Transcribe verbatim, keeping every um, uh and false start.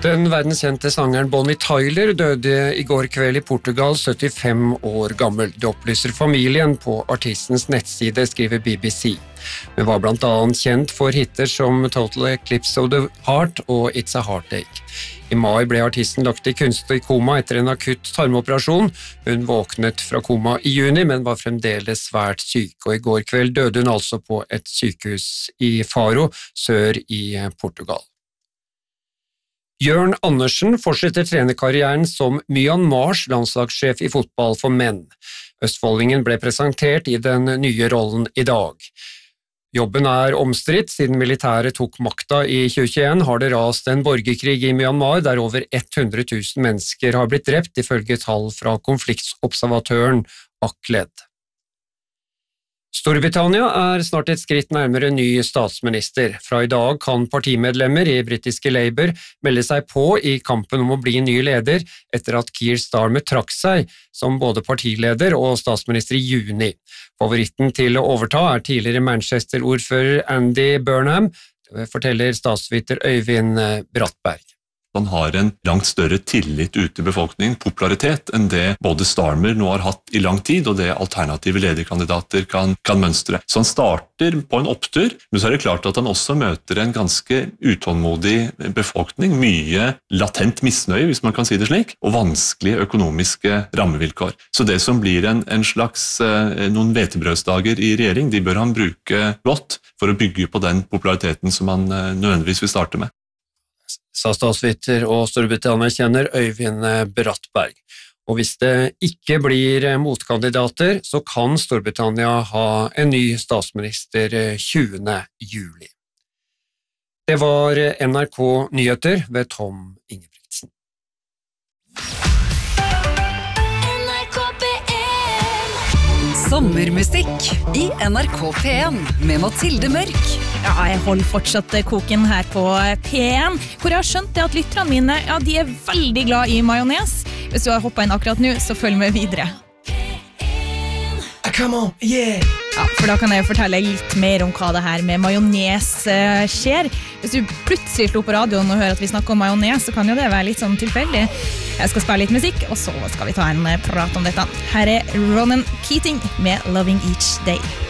Den verdenskjente sangeren Bonnie Tyler døde i går kveld i Portugal, syttifem år gammel. Det opplyser familien på artistens nettside, skriver B B C. Hun var blant annet kjent for hitter som Total Eclipse of the Heart og It's a Heartache. I mai ble artisten lagt i kunstig koma etter en akutt tarmoperasjon. Hun våknet fra koma i juni, men var fremdeles svært syk, og i går kveld døde hun altså på et sykehus i Faro, sør i Portugal. Jørn Andersen fortsetter trenerkarrieren som Myanmars landslagssjef i fotball for menn. Østfoldingen ble presentert i den nye rollen i dag. Jobben er omstridt. Siden militæret tok makta i tjue tjueen har det rast en borgerkrig i Myanmar der over hundre tusen mennesker har blitt drept, ifølge tall fra konfliktobservatøren Akled. Storbritannia er snart et skritt nærmere ny statsminister. Fra i dag kan partimedlemmer i britiske Labour melde seg på i kampen om å bli ny leder etter at Keir Starmer trakk seg som både partileder og statsminister i juni. Favoritten til å overta er tidligere Manchester-ordfører Andy Burnham, forteller statsviter Øyvind Brattberg. Han har en langt større tillit ute i befolkningen, popularitet, enn det både Starmer nå har hatt i lang tid, og det alternative lederkandidater kan, kan mønstre. Så han starter på en opptur, men så er det klart at han også møter en ganske utålmodig befolkning, mye latent misnøye, hvis man kan si det slik, og vanskelige økonomiske rammevilkår. Så det som blir en, en slags eh, noen hvetebrødsdager i regjering, de bør han bruke godt for å bygge på den populariteten som han eh, nødvendigvis vil starte med. Sa statsviter og Storbritannia kjenner Øyvind Brattberg. Og hvis det ikke blir motkandidater, så kan Storbritannia ha en ny statsminister tjuende juli. Det var N R K Nyheter ved Tom Ingebrigtsen. Sommermusikk i N R K P en med Mathilde Mørk. Ja, jeg holder fortsatt koken her på P en, hvor jeg har skjønt det at lytterne mine, ja, de er veldig glad i majones. Hvis du har hoppet inn akkurat nå, så følg med videre. Come on, yeah! Ja, for da kan jeg fortelle litt mer om hva det her med majones uh, skjer. Hvis du plutselig slår på radioen og hører at vi snakker om majones, så kan jo det være litt sånn tilfeldig. Jeg skal spille litt musikk, og så skal vi ta en prat om dette. Her er Ronan Keating med Loving Each Day.